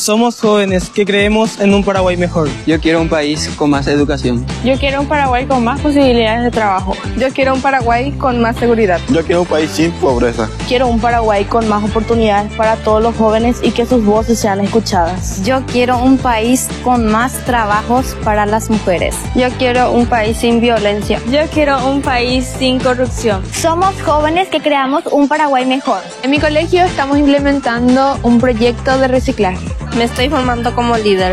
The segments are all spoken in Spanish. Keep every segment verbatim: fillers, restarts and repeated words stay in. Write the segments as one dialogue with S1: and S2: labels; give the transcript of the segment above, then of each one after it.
S1: Somos jóvenes que creemos en un Paraguay mejor.
S2: Yo quiero un país con más educación.
S3: Yo quiero un Paraguay con más posibilidades de trabajo.
S4: Yo quiero un Paraguay con más seguridad.
S5: Yo quiero un país sin pobreza.
S3: Quiero un Paraguay con más oportunidades para todos los jóvenes y que sus voces sean escuchadas.
S6: Yo quiero un país con más trabajos para las mujeres.
S7: Yo quiero un país sin violencia.
S8: Yo quiero un país sin corrupción.
S9: Somos jóvenes que creamos un Paraguay mejor.
S10: En mi colegio estamos implementando un proyecto de reciclaje.
S7: Me estoy formando como líder.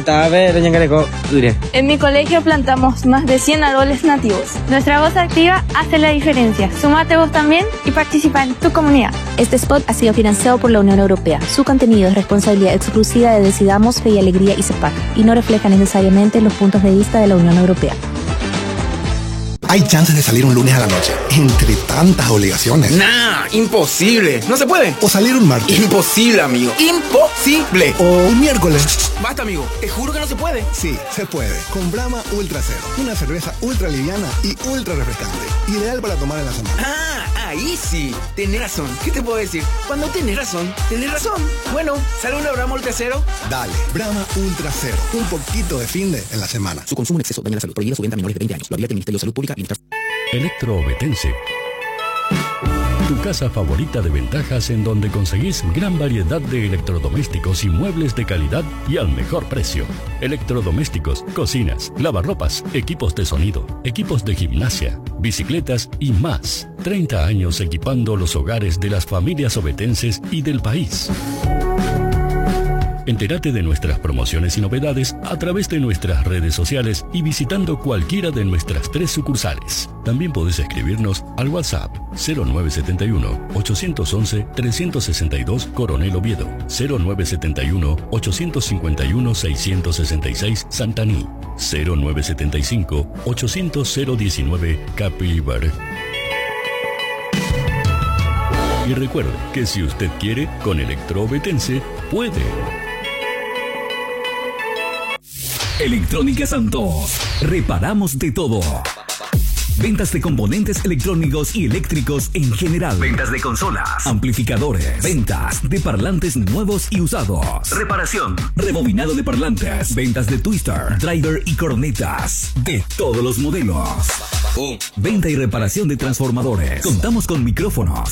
S3: En mi colegio plantamos más de cien árboles nativos.
S9: Nuestra voz activa hace la diferencia. Súmate vos también y participa en tu comunidad.
S11: Este spot ha sido financiado por la Unión Europea. Su contenido es responsabilidad exclusiva de Decidamos, Fe y Alegría y CEPAC y no refleja necesariamente los puntos de vista de la Unión Europea.
S12: Hay chances de salir un lunes a la noche, entre tantas obligaciones.
S13: Nah, imposible. No se puede.
S12: O salir un martes.
S13: Imposible, amigo. Imposible.
S12: O un miércoles.
S13: Basta, amigo. Te juro que no se puede.
S12: Sí, se puede. Con Brahma Ultra Cero. Una cerveza ultra liviana y ultra refrescante. Ideal para tomar en la semana.
S13: Ah, ahí sí. Tenés razón. ¿Qué te puedo decir? Cuando tenés razón, tenés razón. Bueno, ¿sale una Brahma Ultra Cero?
S12: Dale. Brahma Ultra Cero. Un poquito de finde en la semana.
S14: Su consumo en exceso daña la salud. Prohibida su venta a menores de veinte años. Lo advierte el Ministerio de Salud Pública.
S15: Electroovetense. Tu casa favorita de ventajas en donde conseguís gran variedad de electrodomésticos y muebles de calidad y al mejor precio. Electrodomésticos, cocinas, lavarropas, equipos de sonido, equipos de gimnasia, bicicletas y más. treinta años equipando los hogares de las familias ovetenses y del país. Entérate de nuestras promociones y novedades a través de nuestras redes sociales y visitando cualquiera de nuestras tres sucursales. También podés escribirnos al WhatsApp cero nueve siete uno, ocho once, tres seis dos Coronel Oviedo, cero nueve siete uno, ocho cinco uno, seis seis seis Santaní, cero nueve siete cinco, ochocientos, cero diecinueve Capibar. Y recuerde que si usted quiere, con Electroovetense puede.
S16: Electrónica Santos. Reparamos de todo. Ventas de componentes electrónicos y eléctricos en general.
S17: Ventas de consolas,
S16: amplificadores. Ventas de parlantes nuevos y usados.
S17: Reparación,
S16: rebobinado de parlantes. Ventas de twister, driver y cornetas. De todos los modelos. Venta y reparación de transformadores. Contamos con micrófonos,